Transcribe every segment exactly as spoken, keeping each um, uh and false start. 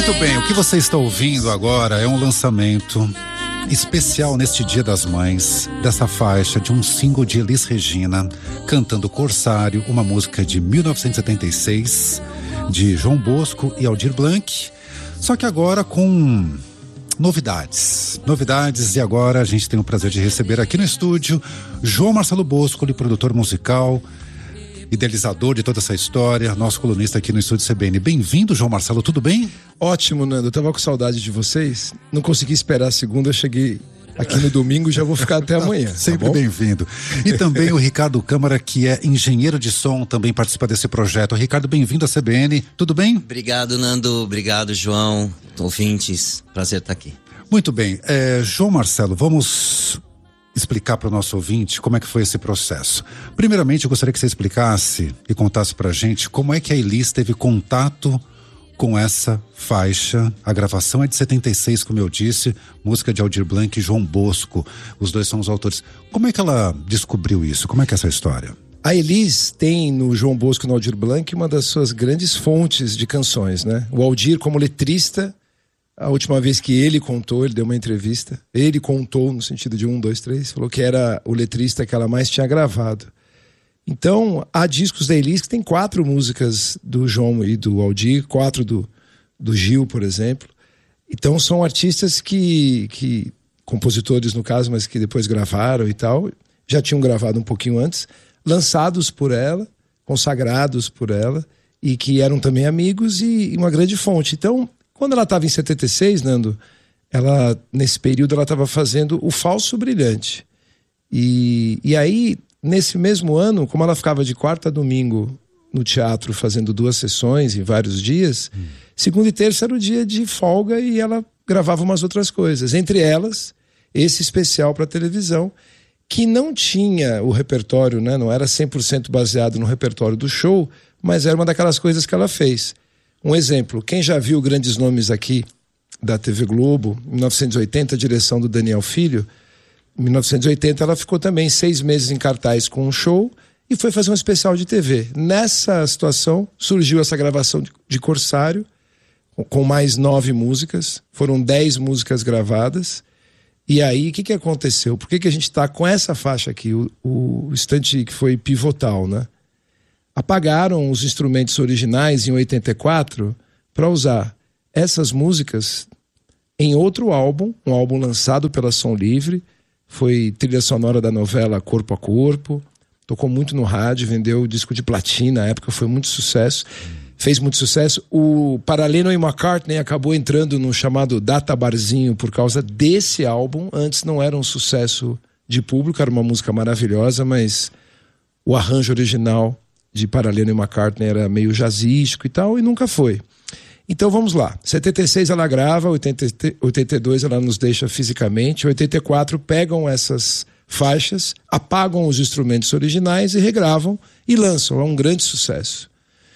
Muito bem, o que você está ouvindo agora é um lançamento especial neste Dia das Mães, dessa faixa de um single de Elis Regina, cantando Corsário, uma música de mil novecentos e setenta e seis, de João Bosco e Aldir Blanc, só que agora com novidades. Novidades, e agora a gente tem o prazer de receber aqui no estúdio João Marcelo Bosco, produtor musical, idealizador de toda essa história, nosso colunista aqui no estúdio C B N. Bem-vindo, João Marcelo, tudo bem? Ótimo, Nando, eu tava com saudade de vocês, não consegui esperar a segunda, eu cheguei aqui no domingo e já vou ficar até amanhã. Sempre tá bem-vindo. E também o Ricardo Câmara, que é engenheiro de som, também participa desse projeto. Ricardo, bem-vindo à C B N, tudo bem? Obrigado, Nando, obrigado, João, ouvintes, prazer estar aqui. Muito bem, é, João Marcelo, vamos explicar para o nosso ouvinte como é que foi esse processo. Primeiramente, eu gostaria que você explicasse e contasse pra gente como é que a Elis teve contato com essa faixa. A gravação é de setenta e seis, como eu disse, música de Aldir Blanc e João Bosco, os dois são os autores. Como é que ela descobriu isso? Como é que é essa história? A Elis tem no João Bosco e no Aldir Blanc uma das suas grandes fontes de canções, né? O Aldir, como letrista, a última vez que ele contou, ele deu uma entrevista, ele contou no sentido de um, dois, três, falou que era o letrista que ela mais tinha gravado. Então, há discos da Elis que tem quatro músicas do João e do Aldir, quatro do, do Gil, por exemplo. Então, são artistas que, que, compositores no caso, mas que depois gravaram e tal, já tinham gravado um pouquinho antes, lançados por ela, consagrados por ela, e que eram também amigos e, e uma grande fonte. Então, quando ela estava em setenta e seis, Nando, ela, nesse período ela estava fazendo O Falso Brilhante. E, e aí, nesse mesmo ano, como ela ficava de quarta a domingo no teatro fazendo duas sessões em vários dias, hum. segunda e terça era o dia de folga e ela gravava umas outras coisas. Entre elas, esse especial para televisão, que não tinha o repertório, né? Não era cem por cento baseado no repertório do show, mas era uma daquelas coisas que ela fez. Um exemplo, quem já viu grandes nomes aqui da T V Globo, em mil novecentos e oitenta, a direção do Daniel Filho, em mil novecentos e oitenta ela ficou também seis meses em cartaz com um show e foi fazer um especial de T V. Nessa situação surgiu essa gravação de, de Corsário, com mais nove músicas, foram dez músicas gravadas. E aí, o que, que aconteceu? Por que, que a gente está com essa faixa aqui, o, o instante que foi pivotal, né? Apagaram os instrumentos originais em oitenta e quatro para usar essas músicas em outro álbum, um álbum lançado pela Som Livre, foi trilha sonora da novela Corpo a Corpo, tocou muito no rádio, vendeu disco de platina, na época foi muito sucesso, fez muito sucesso. O para Lennon e McCartney acabou entrando no chamado Data Barzinho por causa desse álbum. Antes não era um sucesso de público, era uma música maravilhosa, mas o arranjo original de para Lennon e McCartney era meio jazzístico e tal, e nunca foi. Então vamos lá, setenta e seis ela grava, oitenta, oitenta e dois ela nos deixa fisicamente, oitenta e quatro pegam essas faixas, apagam os instrumentos originais e regravam e lançam, é um grande sucesso.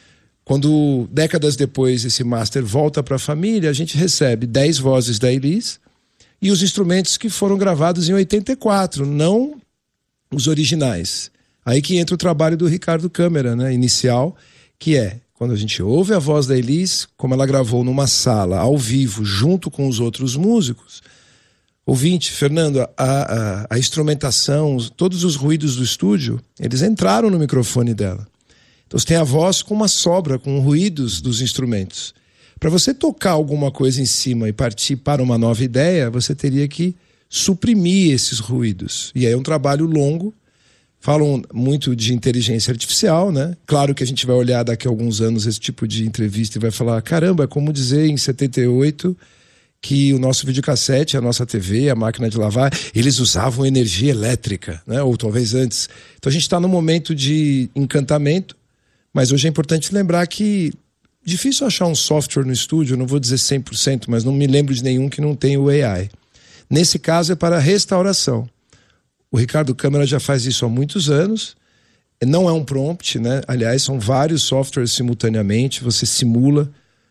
Quando décadas depois esse master volta para a família, a gente recebe dez vozes da Elis e os instrumentos que foram gravados em oitenta e quatro, não os originais. Aí que entra o trabalho do Ricardo Câmara, né, inicial, que é, quando a gente ouve a voz da Elis, como ela gravou numa sala, ao vivo, junto com os outros músicos, ouvinte, Fernando, a, a, a instrumentação, todos os ruídos do estúdio, eles entraram no microfone dela. Então você tem a voz com uma sobra, com ruídos dos instrumentos. Para você tocar alguma coisa em cima e partir para uma nova ideia, você teria que suprimir esses ruídos. E aí é um trabalho longo. Falam muito de inteligência artificial, né? Claro que a gente vai olhar daqui a alguns anos esse tipo de entrevista e vai falar, caramba, é como dizer em setenta e oito que o nosso videocassete, a nossa T V, a máquina de lavar, eles usavam energia elétrica, né? Ou talvez antes. Então a gente está num momento de encantamento, mas hoje é importante lembrar que difícil achar um software no estúdio, não vou dizer cem por cento, mas não me lembro de nenhum que não tenha o A I. Nesse caso é para restauração. O Ricardo Câmara já faz isso há muitos anos. Não é um prompt, né? Aliás, são vários softwares simultaneamente. Você simula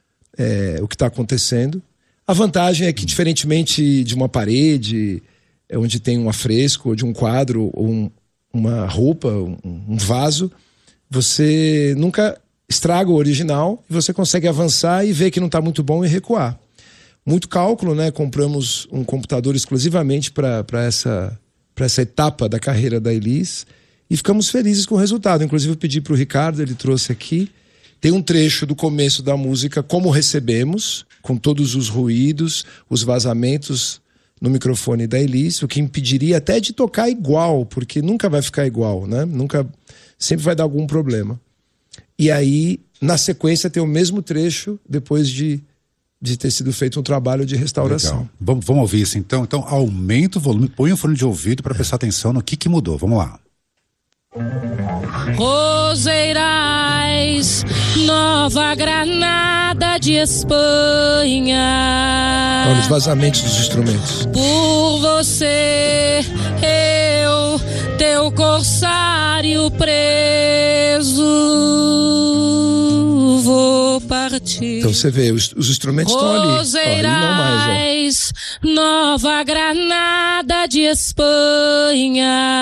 é, o que está acontecendo. A vantagem é que, diferentemente de uma parede, onde tem um afresco, ou de um quadro, ou um, uma roupa, um, um vaso, você nunca estraga o original e você consegue avançar e ver que não está muito bom e recuar. Muito cálculo, né? Compramos um computador exclusivamente para essa, para essa etapa da carreira da Elis e ficamos felizes com o resultado. Inclusive eu pedi para o Ricardo, ele trouxe aqui. Tem um trecho do começo da música, Como Recebemos, com todos os ruídos, os vazamentos no microfone da Elis, o que impediria até de tocar igual, porque nunca vai ficar igual, né? Nunca, sempre vai dar algum problema. E aí, na sequência, tem o mesmo trecho depois de, de ter sido feito um trabalho de restauração. Vamos, vamos ouvir isso então. Então, aumenta o volume, põe o fone de ouvido para prestar atenção no que, que mudou. Vamos lá. Roseirais, Nova Granada de Espanha. Olha os vazamentos dos instrumentos. Por você, eu, teu corsário preso, vou partir. Então você vê, os, os instrumentos estão ali. Roseirais, ó, não mais, ó. Nova Granada de Espanha.